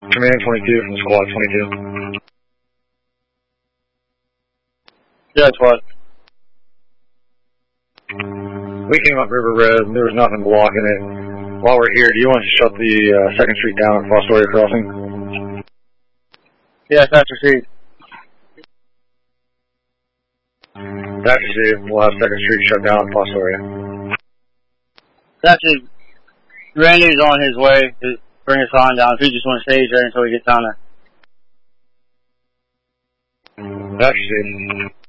Command 22 from squad 22. Yeah, squad. We came up River Red and there was nothing blocking it. While we're here, do you want to shut the 2nd Street down at Fostoria Crossing? Yeah, that's received. That's received. We'll have 2nd Street shut down at Fostoria. Actually, Randy's on his way to bring us on down. If you just want to stay there until we get down there. That's received.